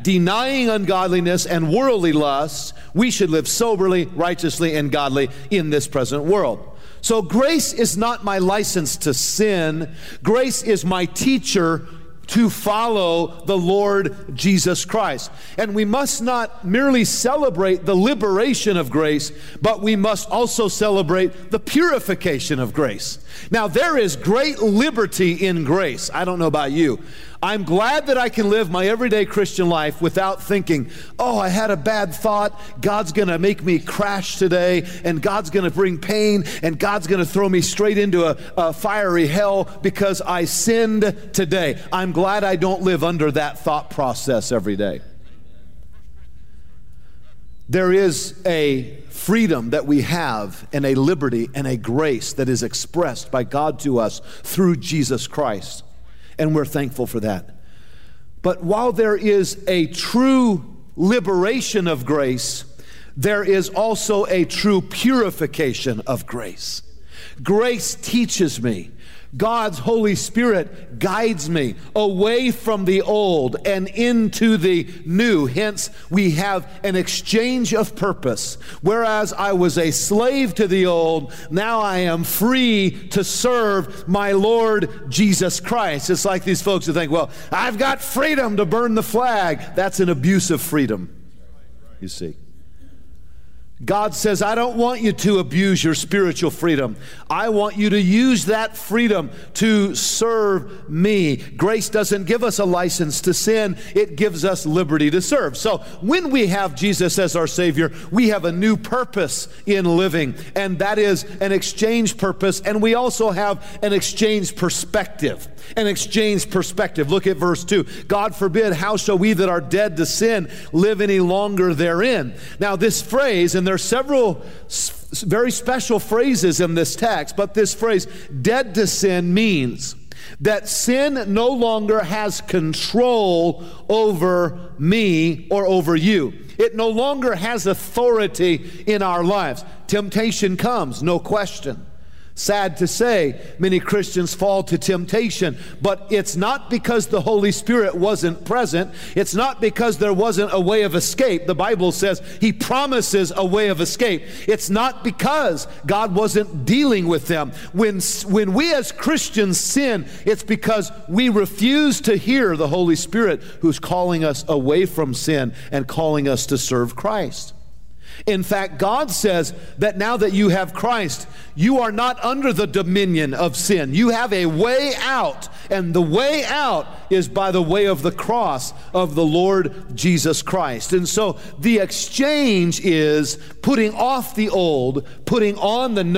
denying ungodliness and worldly lusts, we should live soberly, righteously, and godly in this present world. So grace is not my license to sin. Grace is my teacher to follow the Lord Jesus Christ. And we must not merely celebrate the liberation of grace, but we must also celebrate the purification of grace. Now, there is great liberty in grace. I don't know about you. I'm glad that I can live my everyday Christian life without thinking, oh, I had a bad thought, God's going to make me crash today, and God's going to bring pain, and God's going to throw me straight into a fiery hell because I sinned today. I'm glad I don't live under that thought process every day. There is a freedom that we have, and a liberty and a grace that is expressed by God to us through Jesus Christ. And we're thankful for that. But while there is a true liberation of grace, there is also a true purification of grace. Grace teaches me. God's Holy Spirit guides me away from the old and into the new. Hence, we have an exchange of purpose. Whereas I was a slave to the old, now I am free to serve my Lord Jesus Christ. It's like these folks who think, well, I've got freedom to burn the flag. That's an abuse of freedom, you see. God says, I don't want you to abuse your spiritual freedom. I want you to use that freedom to serve me. Grace doesn't give us a license to sin. It gives us liberty to serve. So when we have Jesus as our Savior, we have a new purpose in living, and that is an exchange purpose, and we also have an exchange perspective. An exchange perspective. Look at verse 2. God forbid, how shall we that are dead to sin live any longer therein? Now this phrase, and there are several very special phrases in this text, but this phrase, dead to sin, means that sin no longer has control over me or over you. It no longer has authority in our lives. Temptation comes, no question. Sad to say, many Christians fall to temptation, but it's not because the Holy Spirit wasn't present. It's not because there wasn't a way of escape. The Bible says He promises a way of escape. It's not because God wasn't dealing with them. When we as Christians sin, it's because we refuse to hear the Holy Spirit who's calling us away from sin and calling us to serve Christ. In fact, God says that now that you have Christ, you are not under the dominion of sin. You have a way out, and the way out is by the way of the cross of the Lord Jesus Christ. And so the exchange is putting off the old, putting on the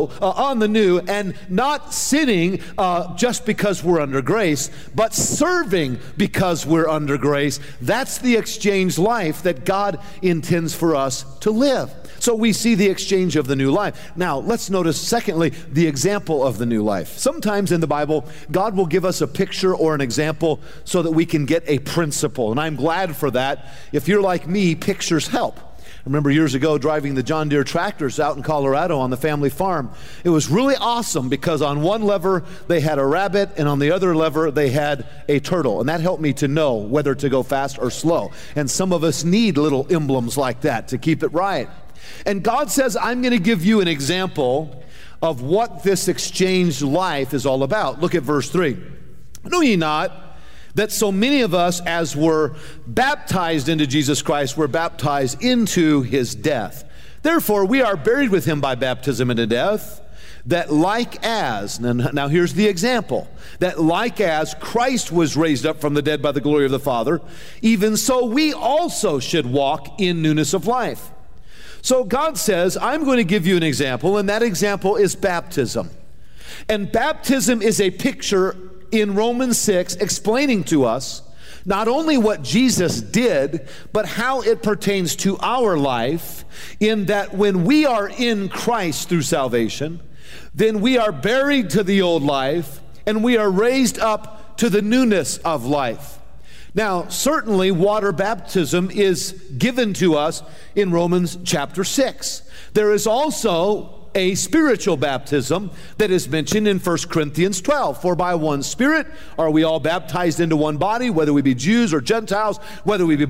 new, and not sinning just because we're under grace, but serving because we're under grace. That's the exchange life that God intends for us to live. So we see the exchange of the new life. Now, let's notice, secondly, the example of the new life. Sometimes in the Bible, God will give us a picture or an example so that we can get a principle. And I'm glad for that. If you're like me, pictures help. I remember years ago driving the John Deere tractors out in Colorado on the family farm. It was really awesome because on one lever they had a rabbit and on the other lever they had a turtle. And that helped me to know whether to go fast or slow. And some of us need little emblems like that to keep it right. And God says, I'm going to give you an example of what this exchanged life is all about. Look at verse 3. Know ye not that so many of us, as were baptized into Jesus Christ, were baptized into His death? Therefore, we are buried with Him by baptism into death, that like as, now here's the example, that like as Christ was raised up from the dead by the glory of the Father, even so we also should walk in newness of life. So God says, I'm going to give you an example, and that example is baptism. And baptism is a picture in Romans 6 explaining to us not only what Jesus did, but how it pertains to our life, in that when we are in Christ through salvation, then we are buried to the old life and we are raised up to the newness of life. Now, certainly water baptism is given to us in Romans chapter 6. There is also a spiritual baptism that is mentioned in 1 Corinthians 12. For by one Spirit are we all baptized into one body, whether we be Jews or Gentiles, whether we be